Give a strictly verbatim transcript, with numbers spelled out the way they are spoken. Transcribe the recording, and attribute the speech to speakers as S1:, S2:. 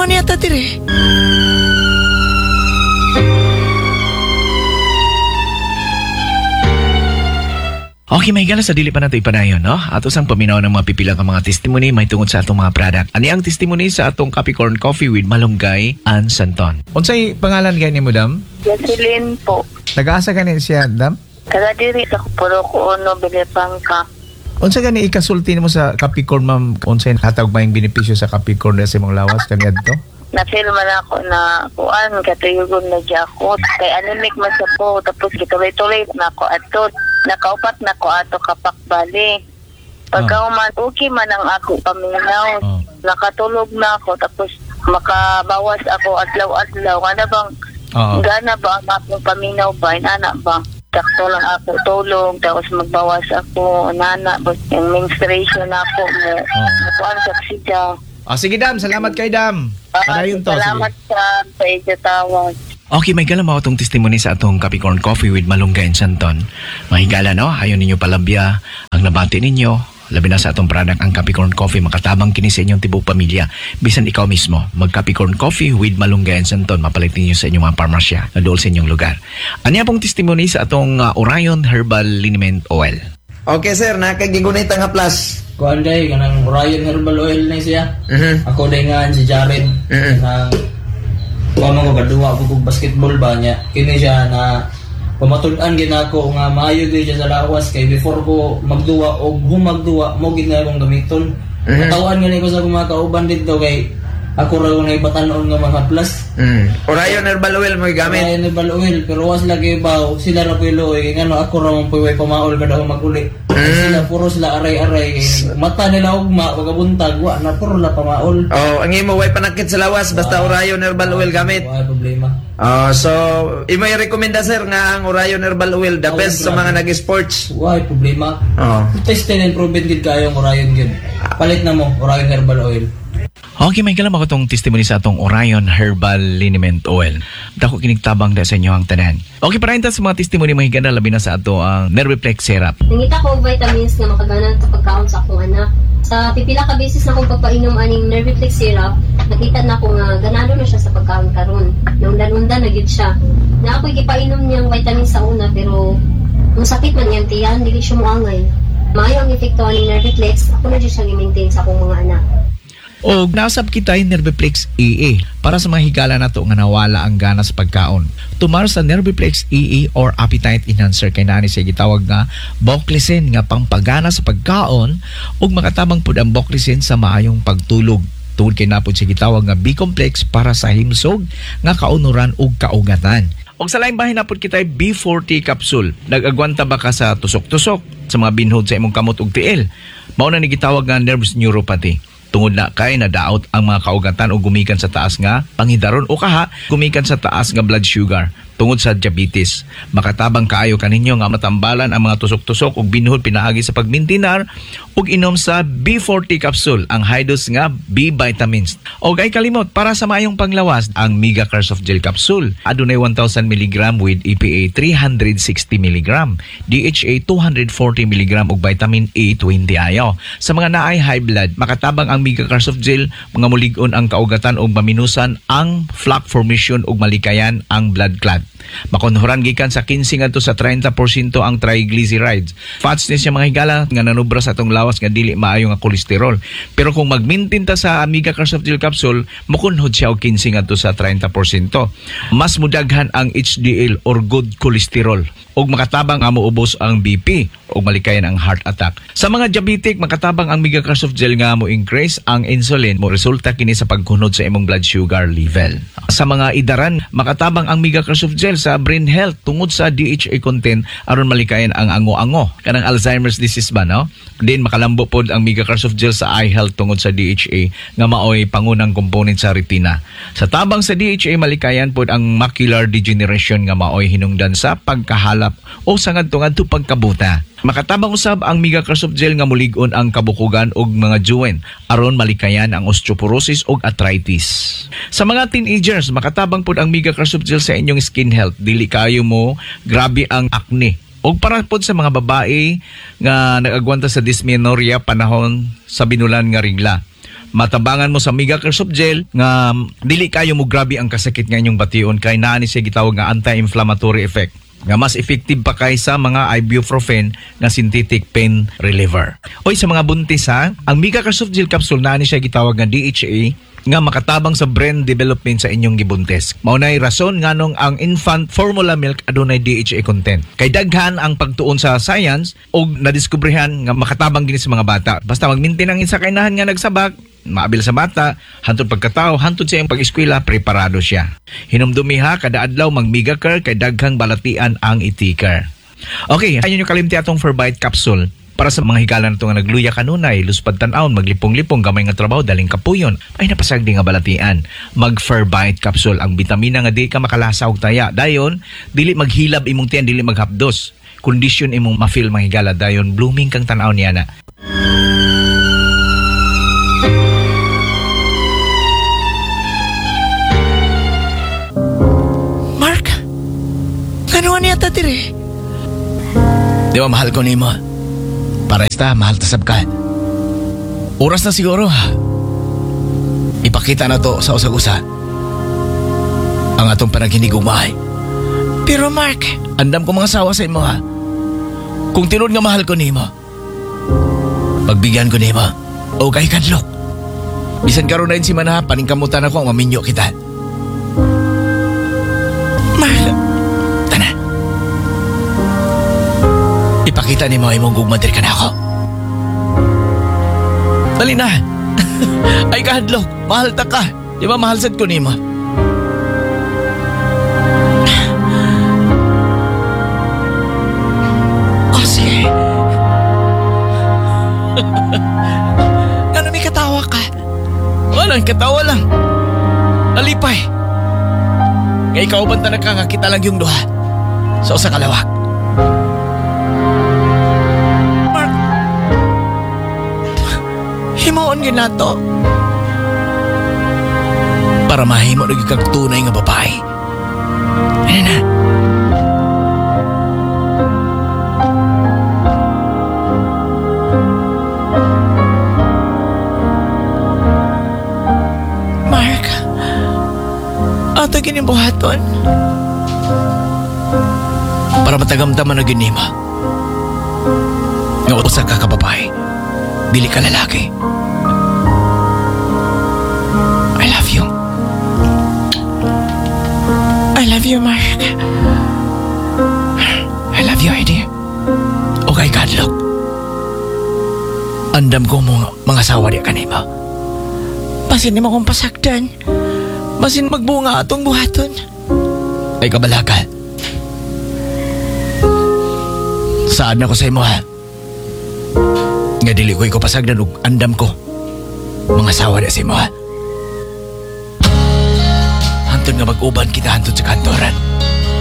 S1: trabaho niya ta dire. Okay, may gala sa dili pa nato ipanayon, no? Ato sang paminaw ng mga pipila ka mga testimony may tungod sa atong mga product. Ani ang testimony sa atong Capricorn Coffee with Malunggay and Santon.
S2: Unsay pangalan gani mo, dam?
S3: Jocelyn po.
S2: Nag-asa gani siya, dam?
S3: Taga diri sa Puro ko Uno, Bilipangka.
S2: Unsa gani ikasulti nimo sa Capricorn, ma'am? Unsay hatag ba yung benepisyo sa Capricorn sa imong lawas kaniadto?
S3: Na-feel man ako na kuan, katuyugon na dyan ako. Kay anemic man sa po, tapos gituloy-tuloy na ako ato. Nakaupat na ako ato kapakbali. Pagka oh. man, okay man ang ako paminaw. Oh. Nakatulog na ako, tapos makabawas ako adlaw-adlaw. Ano bang, oh. gana ba ang akong paminaw ba? Inana ba? Sakto lang ako tulog, tapos magbawas ako, nana, yung menstruation na ako mo. Oh. Nakuan sa siya.
S2: Oh, sige, dam. Salamat kay dam. Para yun to.
S3: Salamat sige. sa sa ito tawag.
S1: Okay, may gala mo itong testimony sa atong Capricorn Coffee with Malunggay and Santon. Mahigala, no? Ayaw ninyo palabya ang nabati ninyo. Labi na sa atong product ang Capricorn Coffee, makatabang kini sa inyong tibok pamilya. Bisan ikaw mismo, mag-Capricorn Coffee with Malunggay and Santon, mapalit ninyo sa inyong mga parmasya na dool sa inyong lugar. Ano pong testimony sa atong uh, Orion Herbal Liniment Oil?
S4: Okay, sir. Nakagigunit ang haplas.
S5: Kuan day kanang Orion Herbal Oil na siya.
S4: Uh-huh.
S5: Ako day nga si Jared.
S4: Uh-huh.
S5: Na kuan mo gaduwa ko kog basketball ba niya. Kini siya na pamatud-an gid ako nga maayo gyud siya sa lawas kay before ko magduwa og humagduwa mo gid na akong gamiton. Uh-huh. Katawan gani ko sa mga kauban dito kay ako raw na ibatanon nga mga plus.
S4: Mm. Orion Herbal Oil mo gamit.
S5: Orion Herbal Oil pero was lagi baw sila ra pilo kay ngano ako raw mo puy pamaol kada maguli. Mm. Sila puro sila aray-aray kay mata nila ugma pagabuntag wa na puro la pamaol.
S4: Oh, ang imo way panakit sa lawas basta uh, Orion Herbal Oil gamit.
S5: Wala problema.
S4: Oh, so imo i-rekomenda sir nga ang Orion Herbal Oil the oh, best sa mga nag-sports.
S5: Wala problema.
S4: Oh.
S5: Tested and proven gid kayo ang Orion gyud. Palit na mo Orion Herbal Oil.
S1: Okay, may kalam ako itong testimony sa atong Orion Herbal Liniment Oil. Dako kinigtabang da sa inyo ang tanan. Okay, para sa mga testimony mahigana labi na sa ato ang Nerviplex Syrup.
S6: Nangita ko vitamins na makaganan sa pagkaon sa akong anak. Sa pipila ka beses na akong pagpainom aning Nerviplex Syrup, nakita na ko nga ganado na siya sa pagkaon karon. Nundan-undan na gyud siya. Na ako gipainom niyang vitamins sa una pero kung sakit man niyang tiyan, dili siya moangay. Maayo ang epekto aning Nerviplex, ako na siya i-maintain sa akong mga anak.
S1: O nasab kita yung Nerviplex E A para sa mga higala na to nga nawala ang gana sa pagkaon. Tumar sa Nerviplex E A or Appetite Enhancer kay nani siya gitawag nga Boclicin nga pangpagana sa pagkaon ug makatabang pud ang Boclicin sa maayong pagtulog. Tungod kay napod siya gitawag nga B-complex para sa himsog nga kaunuran ug kaugatan. Og sa laing bahin napod kita B forty capsule. Nag-agwanta ba ka sa tusok-tusok sa mga binhod sa imong kamot ug tiil? Mao na ni gitawag nga nervous neuropathy. Tungod na kay nadaot ang mga kaugatan o gumikan sa taas nga panghidaron o kaha gumikan sa taas nga blood sugar tungod sa diabetes. Makatabang kaayo kaninyo nga matambalan ang mga tusok-tusok ug binhod pinaagi sa pagmintinar ug inom sa B forty capsule ang high dose nga B vitamins. Og ay kalimot para sa maayong panglawas ang Mega Cares of Gel capsule. Adunay one thousand milligrams with E P A three hundred sixty milligrams, D H A two hundred forty milligrams ug vitamin A twenty ayo. Sa mga naay high blood, makatabang ang Mega Cares of Gel mga mulig-on ang kaugatan ug maminusan ang plaque formation ug malikayan ang blood clot. Makonhoran gikan sa fifteen ngadto sa thirty percent ang triglycerides. Fats ni siya mga higala nga nanubra sa atong lawas nga dili maayo nga kolesterol. Pero kung mag-maintain ta sa Mega Cares of Gel capsule, makunhod siya og fifteen ngadto sa thirty percent. Mas mudaghan ang H D L or good cholesterol ug makatabang nga moubos ang B P ug malikayan ang heart attack. Sa mga diabetic, makatabang ang Mega Cares of Gel nga mo increase ang insulin mo resulta kini sa pagkunod sa imong blood sugar level. Sa mga idaran, makatabang ang Mega Cares of Gel sa brain health tungod sa D H A content aron malikayan ang ango-ango kanang Alzheimer's disease ba, no? Din makalambo pod ang Mega Cares of Gel sa eye health tungod sa D H A nga maoy pangunang component sa retina. Sa tabang sa D H A malikayan pod ang macular degeneration nga maoy hinungdan sa pagkahalap o sa ngadto-ngadto pagkabuta. Makatabang usab ang Mega Cares of Gel nga mulig-on ang kabukugan og mga joint aron malikayan ang osteoporosis ug arthritis. Sa mga teenagers, makatabang pod ang Mega Cares of Gel sa inyong skin health. Dili kayo mo grabe ang acne. Og para pod sa mga babae nga nag-agwanta sa dysmenorrhea panahon sa binulan nga regla. Matabangan mo sa Migacare Soft Gel nga dili kayo mo grabe ang kasakit nga inyong bation kay naa ni siya gitawag nga anti-inflammatory effect nga mas effective pa kaysa mga ibuprofen nga synthetic pain reliever. Oy sa mga buntis ha, ang Migacare Soft Gel capsule naa ni siya gitawag nga D H A nga makatabang sa brain development sa inyong gibuntes. Maunay rason nganong ang infant formula milk adunay D H A content. Kay daghan ang pagtuon sa science og nadiskubrehan nga makatabang gini sa mga bata. Basta magmintin ang isa kainahan nga nagsabak, maabil sa bata, hantod pagkatao, hantod sa iyang pag-eskwela, preparado siya. Hinumdumi ha, kada adlaw mag Migacare kay daghang balatian ang itikar. Okay, ayun yung kalimti atong Ferbite capsule. Para sa mga higala na ito nga nagluya kanunay, luspad tan-aon, maglipong-lipong, gamay nga trabaho, daling kapuyon, ay napasagdi nga balatian. Mag Ferbite capsule, ang bitamina nga di ka makalasa og taya. Dayon, dili maghilab imong tiyan, dili maghapdos. Kondisyon imong ma-feel mga higala, dayon blooming kang tan-aon niya na.
S2: Mark, ano niya tatiri? Di ba mahal ko ni mo? Para esta, mahal tasab ka. Oras na siguro ha. Ipakita na to sa usag-usa ang atong panaginigugmahay. Pero Mark, andam ko mga sawa sa imo ha. Kung tinod nga mahal ko nimo, pagbigyan ko nimo o kay kadlok. Bisan karon na si Manha, paningkamutan ako ang maminyo kita. Mark, tana. Ipakita ni mo ay mong gugmadir ka na ako. Dali na. Ay kahadlok, mahal ta ka. Di ba mahal sad ko ni mo? Oh, sige. Ano may katawa ka? Walang katawa lang. Nalipay. Ngay ikaw banta na ka nga kita lang yung duha. So sa kalawak. Himuon ginato para mahimo na kag tunay nga babae. Ano na? Mark, ato gining buhaton para matagamtaman na ginima nga usa ka ka babae, dili ka lalaki. I love you. I love you, Mark. I love you, Heidi. Okay, kadlok. Andam ko mga, mga sawa di kanima. Basin ni mo kong pasakdan. Basin magbunga atong buhaton. Ay kabalaga. Saan na ko sa imo ha? Nga dili ko ikaw pasagdan ug andam ko mga sawa di sa imo ha? Hantod nga mag-uban kita hantod sa kantoran.